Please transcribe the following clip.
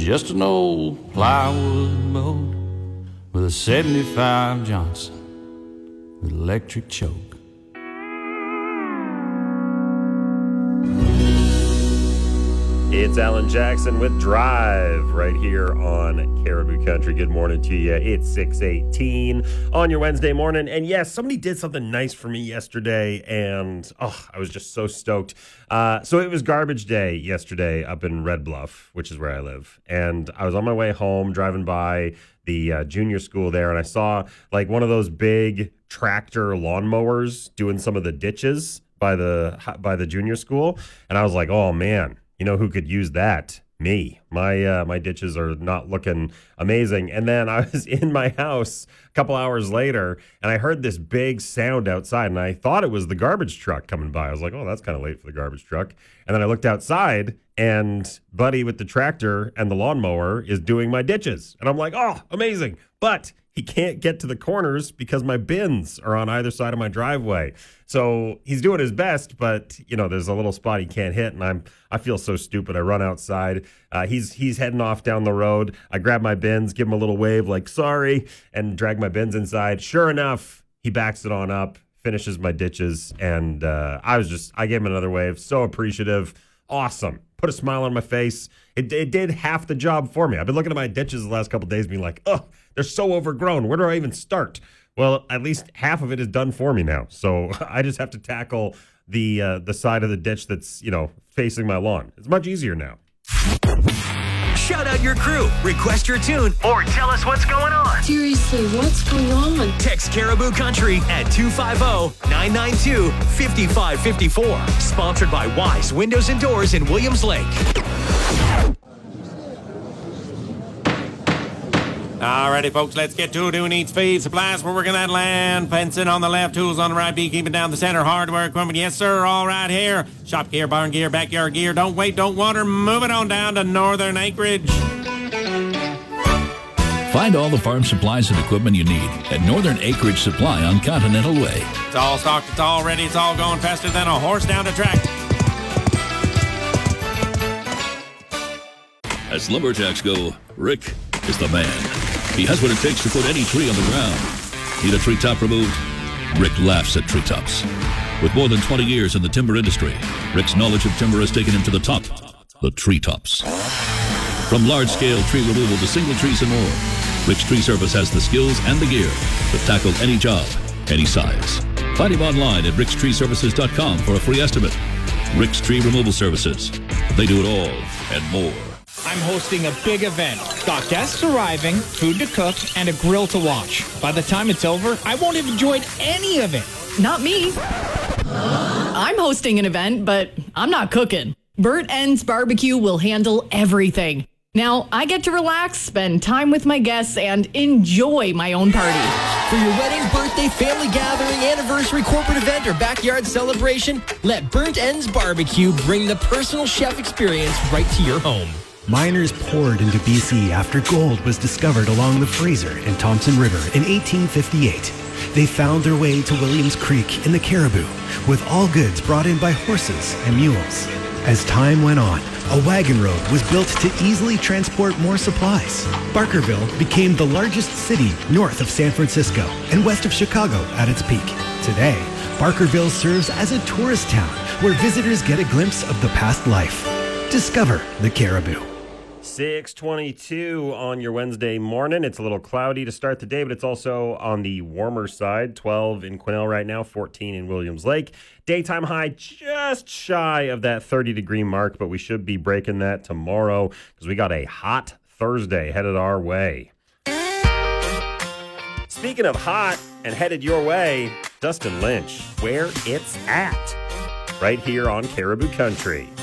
Just an old plywood boat with a 75 Johnson with electric choke. It's Alan Jackson with Drive right here on Caribou Country. Good morning to you. It's 6:18 on your Wednesday morning. And yes, somebody did something nice for me yesterday, and I was just so stoked. So it was garbage day yesterday up in Red Bluff, which is where I live. And I was on my way home driving by the junior school there, and I saw like one of those big tractor lawnmowers doing some of the ditches by the junior school. And I was like, oh, man. You know who could use that? Me. My ditches are not looking amazing. And then I was in my house a couple hours later, and I heard this big sound outside, and I thought it was the garbage truck coming by. I was like, oh, that's kind of late for the garbage truck. And then I looked outside, and Buddy with the tractor and the lawnmower is doing my ditches. And I'm like, oh, amazing. But he can't get to the corners because my bins are on either side of my driveway. So he's doing his best, but there's a little spot he can't hit, and I feel so stupid. I run outside. He's heading off down the road. I grab my bins, give him a little wave like sorry, and drag my bins inside. Sure enough, he backs it on up, finishes my ditches, and I gave him another wave. So appreciative. Awesome. Put a smile on my face. It did half the job for me. I've been looking at my ditches the last couple of days being like, oh, they're so overgrown. Where do I even start? Well, at least half of it is done for me now. So I just have to tackle the side of the ditch that's, facing my lawn. It's much easier now. Shout out your crew, request your tune, or tell us what's going on. Seriously, what's going on? Text Caribou Country at 250-992-5554. Sponsored by Wise Windows and Doors in Williams Lake. Alrighty, folks, let's get to it. Who needs feed? Supplies for working that land. Fencing on the left, tools on the right, beekeeping down the center, hardware equipment. Yes, sir, all right here. Shop gear, barn gear, backyard gear. Don't wait, don't water. Move it on down to Northern Acreage. Find all the farm supplies and equipment you need at Northern Acreage Supply on Continental Way. It's all stocked, it's all ready, it's all going faster than a horse down the track. As lumberjacks go, Rick is the man. He has what it takes to put any tree on the ground. Need a treetop removed? Rick laughs at treetops. With more than 20 years in the timber industry, Rick's knowledge of timber has taken him to the top, the treetops. From large-scale tree removal to single trees and more, Rick's Tree Service has the skills and the gear to tackle any job, any size. Find him online at rickstreeservices.com for a free estimate. Rick's Tree Removal Services. They do it all and more. I'm hosting a big event. Got guests arriving, food to cook, and a grill to watch. By the time it's over, I won't have enjoyed any of it. Not me. I'm hosting an event, but I'm not cooking. Burt Ends Barbecue will handle everything. Now, I get to relax, spend time with my guests, and enjoy my own party. For your wedding, birthday, family gathering, anniversary, corporate event, or backyard celebration, let Burnt Ends Barbecue bring the personal chef experience right to your home. Miners poured into BC after gold was discovered along the Fraser and Thompson River in 1858. They found their way to Williams Creek in the Caribou, with all goods brought in by horses and mules. As time went on, a wagon road was built to easily transport more supplies. Barkerville became the largest city north of San Francisco and west of Chicago at its peak. Today, Barkerville serves as a tourist town where visitors get a glimpse of the past life. Discover the Caribou. 6:22 on your Wednesday morning. It's a little cloudy to start the day, but it's also on the warmer side. 12 in Quesnel right now, 14 in Williams Lake. Daytime high just shy of that 30-degree mark, but we should be breaking that tomorrow because we got a hot Thursday headed our way. Speaking of hot and headed your way, Dustin Lynch, where it's at, right here on Caribou Country.